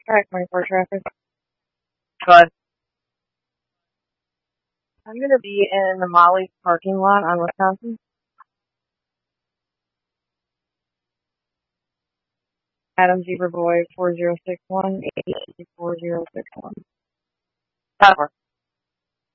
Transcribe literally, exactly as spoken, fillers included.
Track twenty-four traffic. But I'm going to be in the Molly's parking lot on Wisconsin. Adam Zebra Boy four zero six one eight four zero six one. Tower.